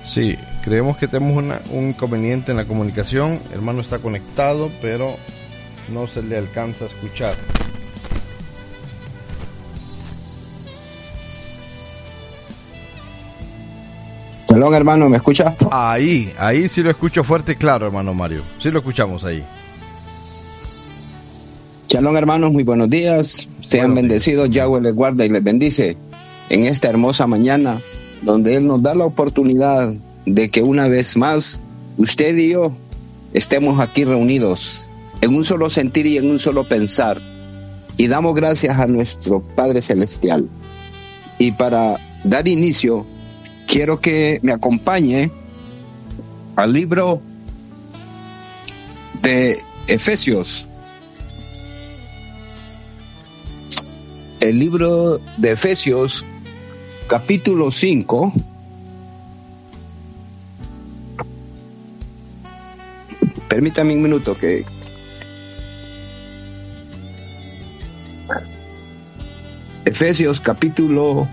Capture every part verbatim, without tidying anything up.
Sí, creemos que tenemos una, un inconveniente en la comunicación. El hermano está conectado, pero no se le alcanza a escuchar. Shalom, hermano, ¿me escucha? Ahí, ahí sí lo escucho fuerte y claro, hermano Mario. Sí lo escuchamos ahí. Shalom, hermanos, muy buenos días. Sean buenos bendecidos, días. Yahweh les guarda y les bendice en esta hermosa mañana, donde Él nos da la oportunidad de que una vez más usted y yo estemos aquí reunidos en un solo sentir y en un solo pensar, y damos gracias a nuestro Padre Celestial. Y para dar inicio, quiero que me acompañe al libro de Efesios. El libro de Efesios, capítulo cinco. Permítame un minuto que... Efesios, capítulo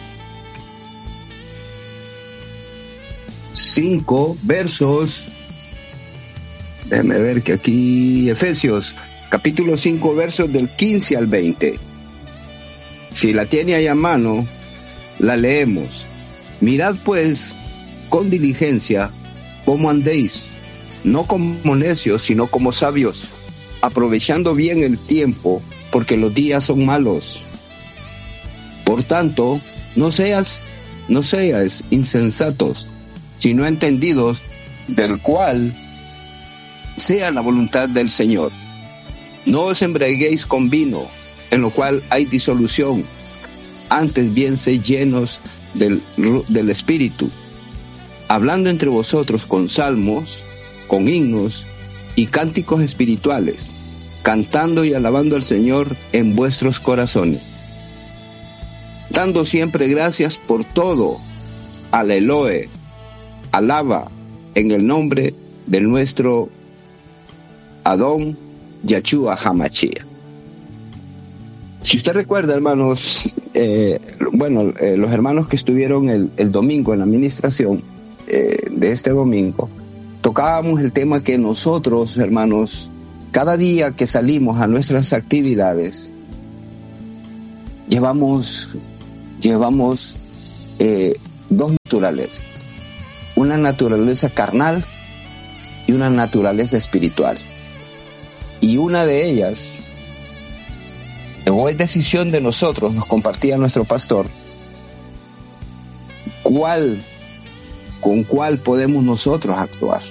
cinco, versos... Déjeme ver que aquí... Efesios, capítulo cinco, versos del quince al veinte. Si la tiene ahí a mano, la leemos. Mirad pues con diligencia cómo andéis, no como necios, sino como sabios, aprovechando bien el tiempo, porque los días son malos. Por tanto, no seas, no seas insensatos, sino entendidos, del cual sea la voluntad del Señor. No os embriaguéis con vino, en lo cual hay disolución, antes bien sed llenos del, del Espíritu, hablando entre vosotros con salmos, con himnos y cánticos espirituales, cantando y alabando al Señor en vuestros corazones, dando siempre gracias por todo al Elohe, alaba en el nombre de nuestro Adón Yahshua HaMashiach. Si usted recuerda, hermanos, eh, bueno, eh, los hermanos que estuvieron el, el domingo en la administración eh, de este domingo, tocábamos el tema que nosotros, hermanos, cada día que salimos a nuestras actividades, llevamos, llevamos eh, dos naturalezas, una naturaleza carnal y una naturaleza espiritual. Y una de ellas, o es decisión de nosotros, nos compartía nuestro pastor, cuál, con cuál podemos nosotros actuar.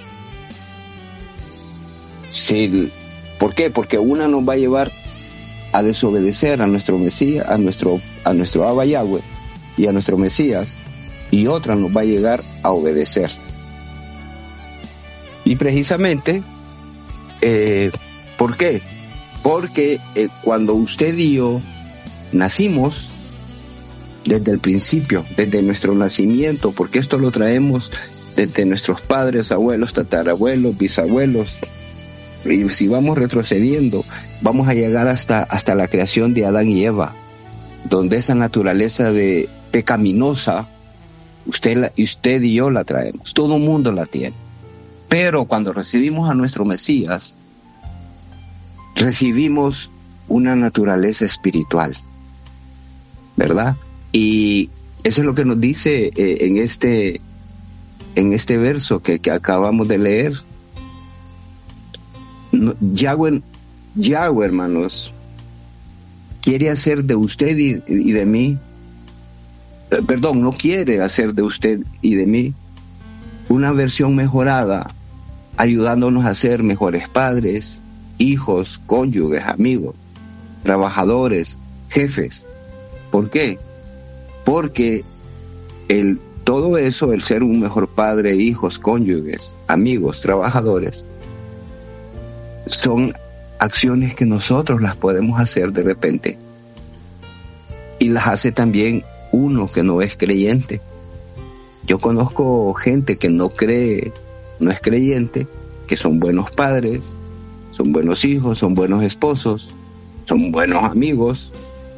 Sí, ¿por qué? Porque una nos va a llevar a desobedecer a nuestro Mesías, a nuestro, a nuestro Abba Yahweh y a nuestro Mesías, y otra nos va a llegar a obedecer. Y precisamente, eh, ¿por qué? Porque eh, cuando usted y yo nacimos, desde el principio, desde nuestro nacimiento, porque esto lo traemos desde nuestros padres, abuelos, tatarabuelos, bisabuelos, y si vamos retrocediendo, vamos a llegar hasta, hasta la creación de Adán y Eva, donde esa naturaleza de pecaminosa, usted, la, usted y yo la traemos, todo el mundo la tiene. Pero cuando recibimos a nuestro Mesías, recibimos una naturaleza espiritual, ¿verdad? Y eso es lo que nos dice eh, en este en este verso que, que acabamos de leer. No, Yahweh, Yahweh, hermanos, quiere hacer de usted y, y de mí, eh, perdón, no quiere hacer de usted y de mí una versión mejorada, ayudándonos a ser mejores padres, hijos, cónyuges, amigos, trabajadores, jefes. ¿Por qué? Porque el, todo eso, el ser un mejor padre, hijos, cónyuges, amigos, trabajadores, son acciones que nosotros las podemos hacer de repente. Y las hace también uno que no es creyente. Yo conozco gente que no cree, no es creyente, que son buenos padres, son buenos hijos, son buenos esposos, son buenos amigos,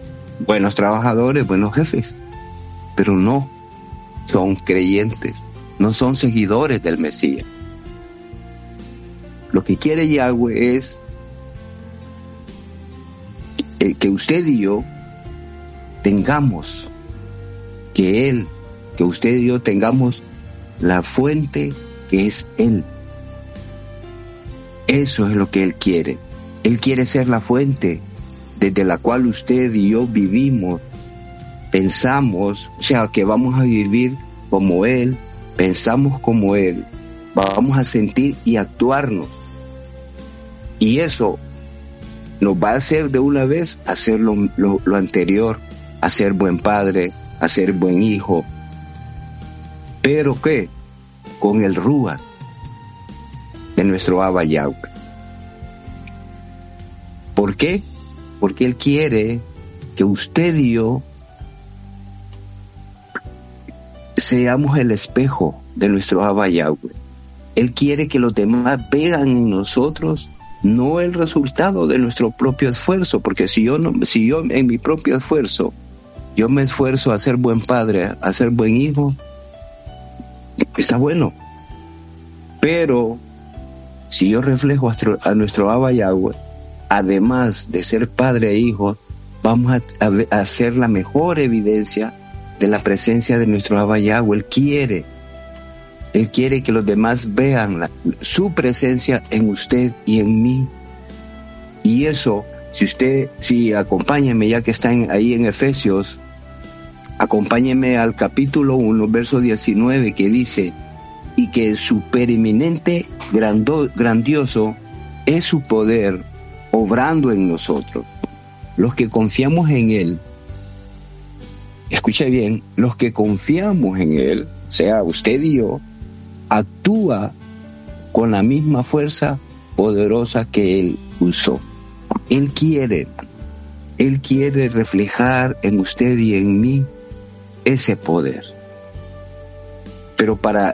buenos trabajadores, buenos jefes, pero no son creyentes. no son seguidores del Mesías. Lo que quiere Yahweh es que usted y yo tengamos, que Él, que usted y yo tengamos la fuente que es Él. Eso es lo que Él quiere. Él quiere ser la fuente desde la cual usted y yo vivimos, pensamos, o sea, que vamos a vivir como Él, pensamos como Él, vamos a sentir y actuarnos. Y eso nos va a hacer de una vez hacer lo, lo, lo anterior, a ser buen padre, a ser buen hijo. ¿Pero qué? Con el Ruach de nuestro Abba Yahweh. ¿Por qué? Porque Él quiere que usted y yo seamos el espejo de nuestro Abba Yahweh. Él quiere que los demás vean en nosotros no el resultado de nuestro propio esfuerzo, porque si yo no, si yo en mi propio esfuerzo, yo me esfuerzo a ser buen padre, a ser buen hijo, está bueno. Pero si yo reflejo a nuestro, a nuestro Abba Yahweh, además de ser padre e hijo, vamos a, a, a hacer la mejor evidencia de la presencia de nuestro Abba Yahweh. Él quiere, Él quiere que los demás vean la, su presencia en usted y en mí. Y eso, si usted, si acompáñeme, ya que están ahí en Efesios, acompáñeme al capítulo uno, verso diecinueve, que dice: y que su preeminente grando, grandioso es su poder obrando en nosotros, los que confiamos en Él. Escuche bien, los que confiamos en Él, o sea, usted y yo, actúa con la misma fuerza poderosa que Él usó. Él quiere, Él quiere reflejar en usted y en mí ese poder. Pero para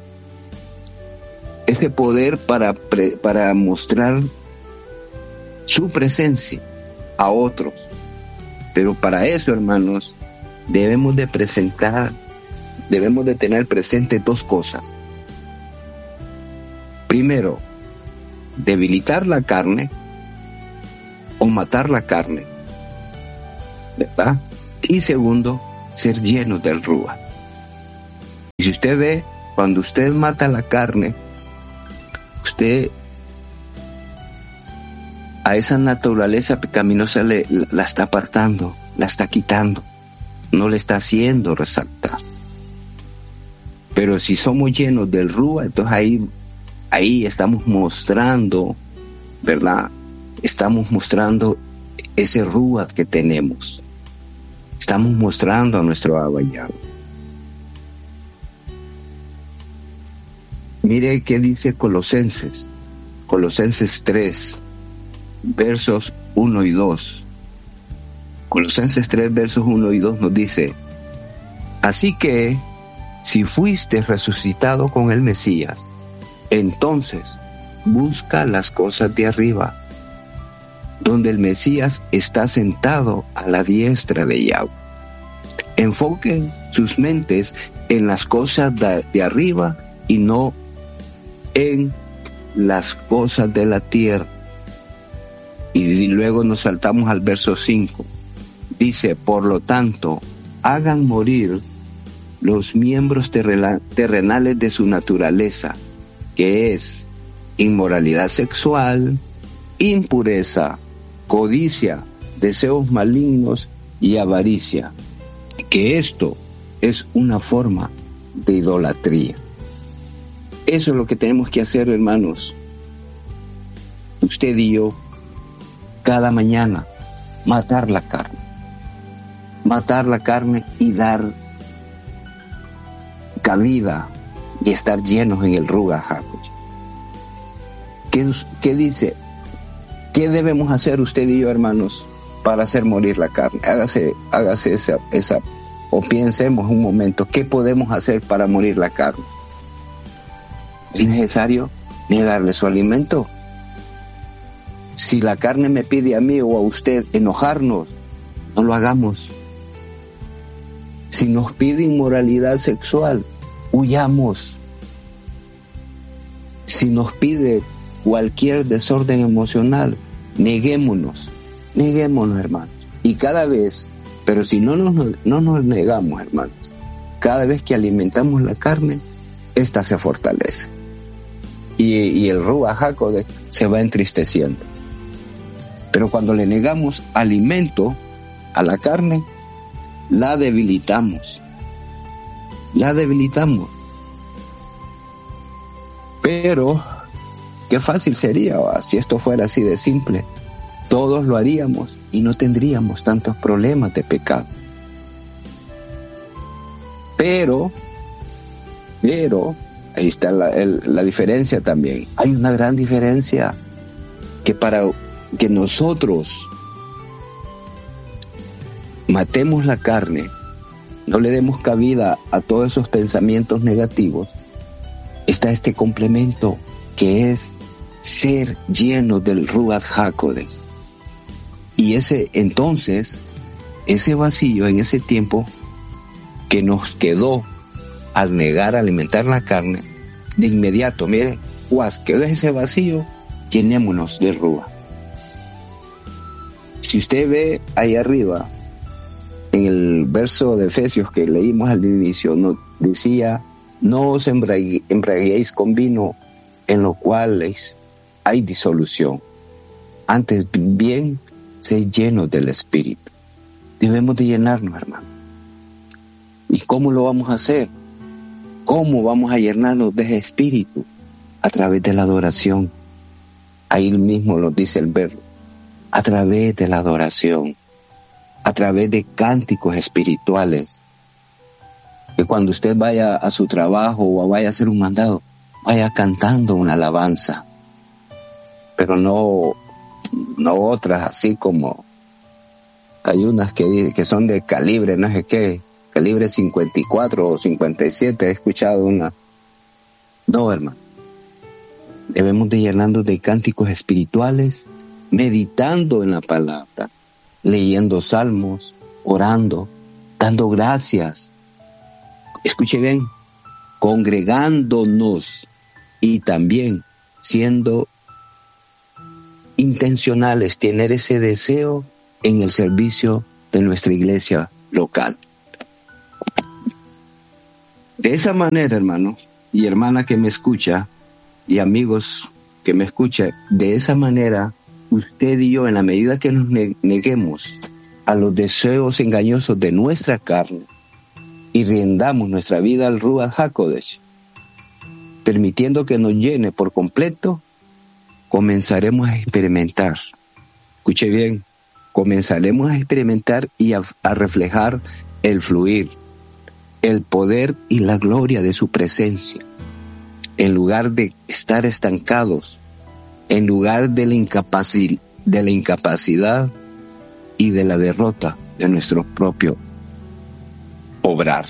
ese poder, para, para mostrar su presencia a otros. Pero para eso, hermanos, debemos de presentar, debemos de tener presente dos cosas. Primero, debilitar la carne o matar la carne, ¿verdad? Y segundo, ser lleno del Ruach. Y si usted ve, cuando usted mata la carne, usted a esa naturaleza pecaminosa le, la está apartando, la está quitando, no le está haciendo resaltar. Pero si somos llenos del Ruach, entonces ahí, ahí estamos mostrando, ¿verdad? Estamos mostrando ese Ruach que tenemos. Estamos mostrando a nuestro Abba Yahweh. Mire qué dice Colosenses, Colosenses tres, versos uno y dos. Colosenses tres, versos uno y dos nos dice: así que, si fuiste resucitado con el Mesías, entonces busca las cosas de arriba, donde el Mesías está sentado a la diestra de Yahweh. Enfoquen sus mentes en las cosas de, de arriba y no en las cosas de la tierra. Y luego nos saltamos al verso cinco. Dice: por lo tanto, hagan morir los miembros terrenales de su naturaleza, que es inmoralidad sexual, impureza, codicia, deseos malignos y avaricia, que esto es una forma de idolatría. Eso es lo que tenemos que hacer, hermanos. Usted y yo, cada mañana, matar la carne. Matar la carne y dar cabida y estar llenos en el Ruach HaKodesh. ¿Qué, ¿Qué dice? ¿Qué debemos hacer usted y yo, hermanos, para hacer morir la carne? Hágase, hágase esa, esa, o pensemos un momento, ¿qué podemos hacer para morir la carne? ¿Es necesario negarle su alimento? Si la carne me pide a mí o a usted enojarnos, no lo hagamos. Si nos pide inmoralidad sexual, huyamos. Si nos pide cualquier desorden emocional, neguémonos, neguémonos, hermanos. Y cada vez, pero si no nos, no nos negamos, hermanos, cada vez que alimentamos la carne, ésta se fortalece. Y, y el Ruach HaKodesh se va entristeciendo. Pero cuando le negamos alimento a la carne, la debilitamos. La debilitamos. Pero qué fácil sería, ¿va? Si esto fuera así de simple. Todos lo haríamos y no tendríamos tantos problemas de pecado. Pero, pero, ahí está la, el, la diferencia también. Hay una gran diferencia que para que nosotros matemos la carne, no le demos cabida a todos esos pensamientos negativos, está este complemento que es ser lleno del Ruach HaKodesh. Y ese entonces, ese vacío en ese tiempo que nos quedó al negar alimentar la carne, de inmediato, mire, guas, quedó ese vacío, llenémonos de Ruach. Si usted ve ahí arriba, en el verso de Efesios que leímos al inicio, no, decía, no os embriaguéis con vino, en lo cual hay disolución. Antes bien, sed llenos del Espíritu. Debemos de llenarnos, hermano. ¿Y cómo lo vamos a hacer? ¿Cómo vamos a llenarnos de ese Espíritu? A través de la adoración. Ahí mismo lo dice el verbo. A través de la adoración. A través de cánticos espirituales. Que cuando usted vaya a su trabajo o vaya a hacer un mandado, vaya cantando una alabanza. Pero no, no otras así como hay unas que, que son de calibre, no sé qué, calibre cincuenta y cuatro o cincuenta y siete, he escuchado una. No, hermano. Debemos de llenarnos de cánticos espirituales, meditando en la palabra, leyendo salmos, orando, dando gracias. Escuche bien, congregándonos y también siendo intencionales, tener ese deseo en el servicio de nuestra iglesia local. De esa manera, hermano y hermana que me escucha, y amigos que me escuchan, de esa manera, usted y yo, en la medida que nos neguemos a los deseos engañosos de nuestra carne y rindamos nuestra vida al Ruach HaKodesh, permitiendo que nos llene por completo, comenzaremos a experimentar. Escuche bien, comenzaremos a experimentar y a, a reflejar el fluir, el poder y la gloria de su presencia, en lugar de estar estancados, en lugar de la, incapaci- de la incapacidad y de la derrota de nuestro propio obrar.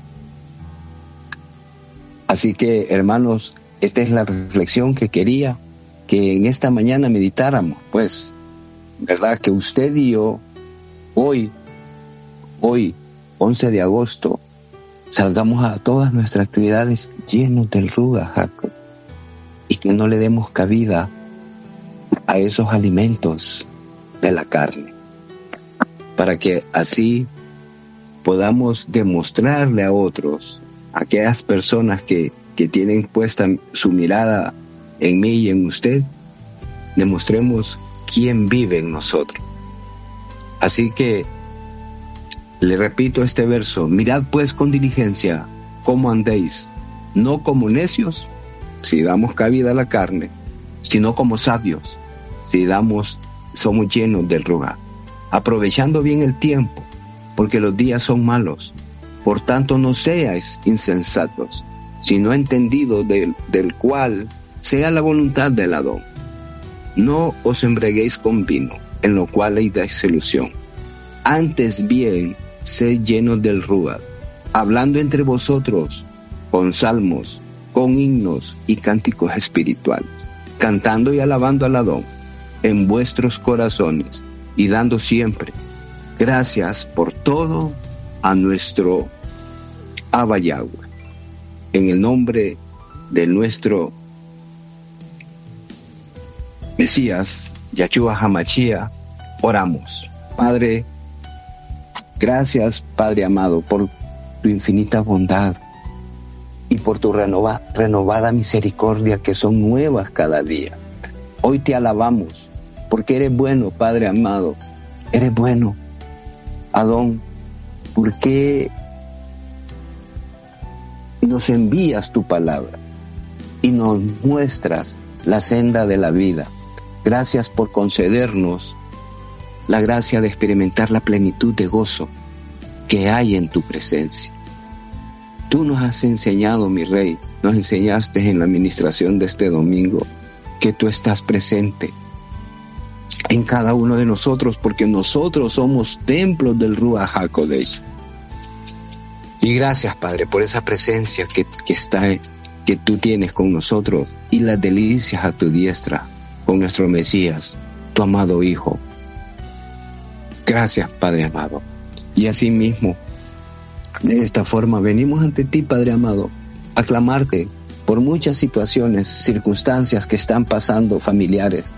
Así que, hermanos, esta es la reflexión que quería que en esta mañana meditáramos, pues, ¿verdad? Que usted y yo, hoy, hoy, once de agosto, salgamos a todas nuestras actividades llenos del Ruach HaKodesh y que no le demos cabida a esos alimentos de la carne, para que así podamos demostrarle a otros, a aquellas personas que, que tienen puesta su mirada en mí y en usted, demostremos quién vive en nosotros. Así que le repito este verso: mirad pues con diligencia cómo andéis, no como necios, si damos cabida a la carne, sino como sabios, si damos, somos llenos del Ruach, aprovechando bien el tiempo, porque los días son malos. Por tanto, no seáis insensatos, sino entendidos del, del cual sea la voluntad del Adón. No os embriaguéis con vino, en lo cual hay disolución. Antes bien, sed llenos del Ruach, hablando entre vosotros con salmos, con himnos y cánticos espirituales, cantando y alabando al Adón en vuestros corazones, y dando siempre gracias por todo a nuestro Abba Yahweh. En el nombre de nuestro Mesías, Yahshua HaMashiach, oramos. Padre, gracias, Padre amado, por tu infinita bondad y por tu renova, renovada misericordia que son nuevas cada día. Hoy te alabamos porque eres bueno, Padre amado, eres bueno. Adón, porque nos envías tu palabra y nos muestras la senda de la vida. Gracias por concedernos la gracia de experimentar la plenitud de gozo que hay en tu presencia. Tú nos has enseñado, mi Rey, nos enseñaste en la administración de este domingo que tú estás presente en cada uno de nosotros, porque nosotros somos templos del Ruach HaKodesh. Y gracias, Padre, por esa presencia que, que está, que tú tienes con nosotros y las delicias a tu diestra con nuestro Mesías, tu amado Hijo. Gracias, Padre amado. Y así mismo, de esta forma, venimos ante ti, Padre amado, a clamarte por muchas situaciones, circunstancias que están pasando, familiares,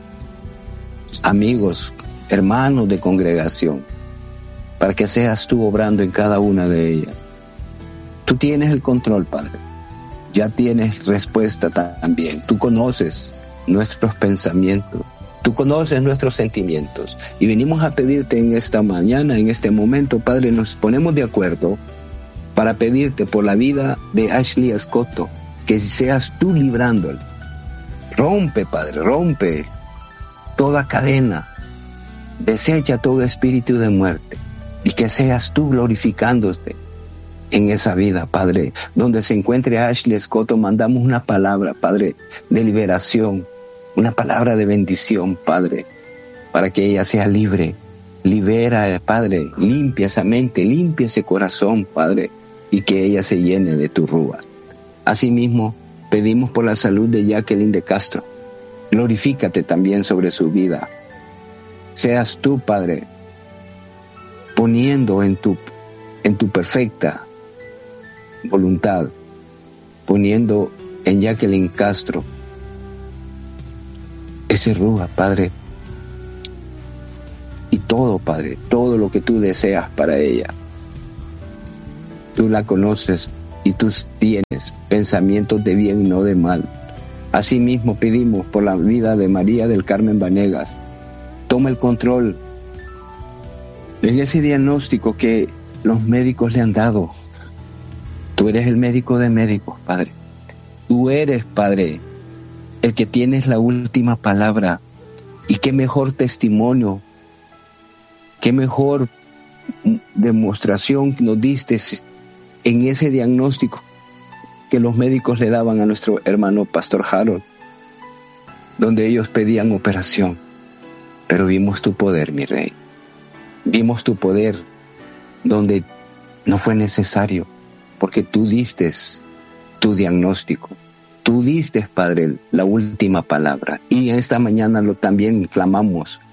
amigos, hermanos de congregación, para que seas tú obrando en cada una de ellas. Tú tienes el control, Padre. Ya tienes respuesta también. Tú conoces nuestros pensamientos. Tú conoces nuestros sentimientos. Y venimos a pedirte en esta mañana, en este momento, Padre, nos ponemos de acuerdo para pedirte por la vida de Ashley Escoto, que seas tú librándola. Rompe, Padre, rompe toda cadena. Desecha todo espíritu de muerte. Y que seas tú glorificándote en esa vida, Padre. Donde se encuentre Ashley Escoto, mandamos una palabra, Padre, de liberación, una palabra de bendición, Padre, para que ella sea libre. Libera, Padre, limpia esa mente, limpia ese corazón, Padre, y que ella se llene de tu rúa. Asimismo, pedimos por la salud de Jacqueline de Castro. Glorifícate también sobre su vida. Seas tú, Padre, poniendo en tu, en tu perfecta voluntad, poniendo en Jacqueline Castro ese rúa, Padre, y todo, Padre, todo lo que tú deseas para ella. Tú la conoces y tú tienes pensamientos de bien y no de mal. Asimismo pedimos por la vida de María del Carmen Vanegas. Toma el control en ese diagnóstico que los médicos le han dado. Tú eres el médico de médicos, Padre. Tú eres, Padre, el que tienes la última palabra. Y qué mejor testimonio, qué mejor demostración nos diste en ese diagnóstico que los médicos le daban a nuestro hermano Pastor Harold, donde ellos pedían operación. Pero vimos tu poder, mi Rey. Vimos tu poder donde no fue necesario, porque tú diste tu diagnóstico. Tú diste, Padre, la última palabra. Y esta mañana lo también clamamos